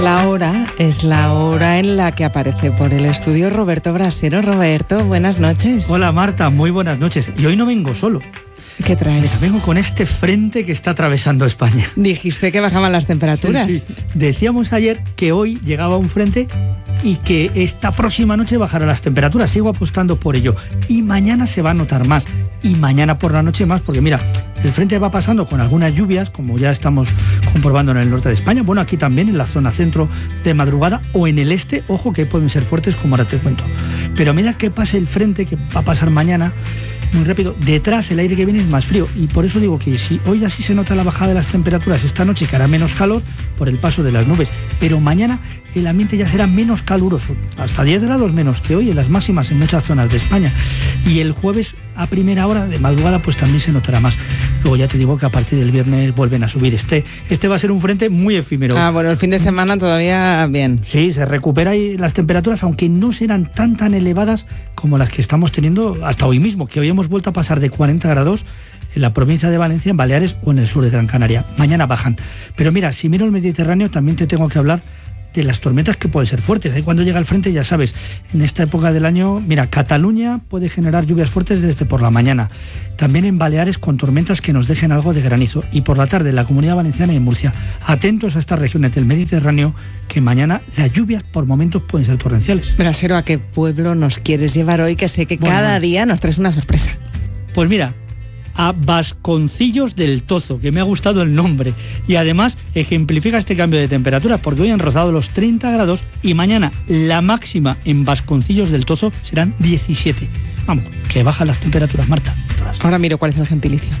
Es la hora en la que aparece por el estudio Roberto Brasero. Roberto, buenas noches. Hola Marta, muy buenas noches. Y hoy no vengo solo. ¿Qué traes? Vengo con este frente que está atravesando España. Dijiste que bajaban las temperaturas. Sí. Decíamos ayer que hoy llegaba un frente y que esta próxima noche bajarán las temperaturas. Sigo apostando por ello. Y mañana se va a notar más. Y mañana por la noche más, porque mira, el frente va pasando con algunas lluvias, como ya estamos comprobando en el norte de España. Bueno, aquí también en la zona centro de madrugada o en el este, ojo que pueden ser fuertes, como ahora te cuento. Pero a medida que pase el frente, que va a pasar mañana, muy rápido, detrás el aire que viene es más frío. Y por eso digo que si hoy así se nota la bajada de las temperaturas, esta noche que hará menos calor por el paso de las nubes, pero mañana el ambiente ya será menos caluroso, hasta 10 grados menos que hoy en las máximas en muchas zonas de España. Y el jueves a primera hora de madrugada pues también se notará más. Luego ya te digo que a partir del viernes vuelven a subir. Este va a ser un frente muy efímero. Bueno, el fin de semana todavía bien. Sí, se recupera y las temperaturas, aunque no serán tan elevadas como las que estamos teniendo hasta hoy mismo, que hoy hemos vuelto a pasar de 40 grados en la provincia de Valencia, en Baleares o en el sur de Gran Canaria. Mañana bajan. Pero mira, si miro el Mediterráneo también te tengo que hablar de las tormentas que pueden ser fuertes. Cuando llega el frente, ya sabes, en esta época del año, mira, Cataluña puede generar lluvias fuertes desde por la mañana. También en Baleares con tormentas que nos dejen algo de granizo. Y por la tarde en la Comunidad Valenciana y en Murcia. Atentos a estas regiones del Mediterráneo, que mañana las lluvias por momentos pueden ser torrenciales. Brasero, ¿a qué pueblo nos quieres llevar hoy? Que sé que cada día nos traes una sorpresa. Pues mira, a Vasconcillos del Tozo, que me ha gustado el nombre, y además ejemplifica este cambio de temperatura, porque hoy han rozado los 30 grados y mañana la máxima en Vasconcillos del Tozo serán 17. Vamos, que bajan las temperaturas, Marta. Ahora miro cuál es el gentilicio.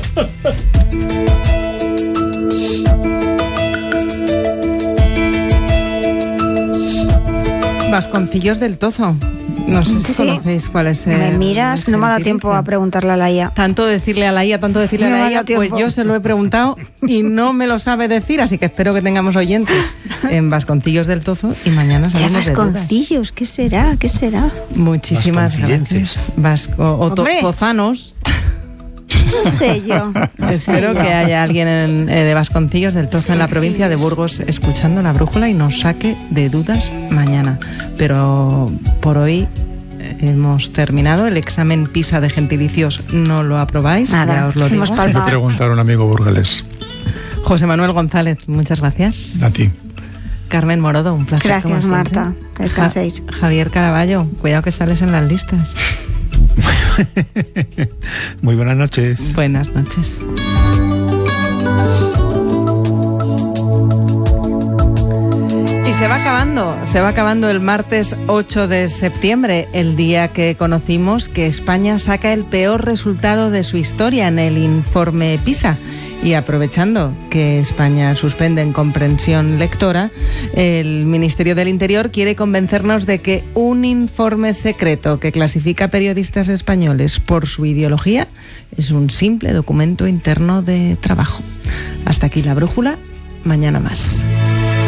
Vasconcillos del Tozo. No sé si conocéis cuál es el... Me miras, no me ha dado tiempo a preguntarle a la IA. Tanto decirle a la IA, pues yo se lo he preguntado y no me lo sabe decir, así que espero que tengamos oyentes en Vasconcillos del Tozo y mañana salimos de dudas. Vasconcillos, ¿qué será? ¿Qué será? Muchísimas gracias. Tozanos. No sé yo. Espero que haya alguien de Vasconcillos del Tozo en la provincia de Burgos escuchando La Brújula y nos saque de dudas mañana. Pero por hoy hemos terminado. El examen PISA de gentilicios no lo aprobáis. Nada, ya os lo digo. Hay que preguntar a un amigo burgalés. José Manuel González, muchas gracias. A ti. Carmen Morodo, un placer. Gracias, Marta. Que descanséis. Javier Caraballo, cuidado que sales en las listas. Muy buenas noches. Buenas noches. Y se va acabando el martes 8 de septiembre, el día que conocimos que España saca el peor resultado de su historia en el informe PISA. Y aprovechando que España suspende en comprensión lectora, el Ministerio del Interior quiere convencernos de que un informe secreto que clasifica periodistas españoles por su ideología es un simple documento interno de trabajo. Hasta aquí La Brújula, mañana más.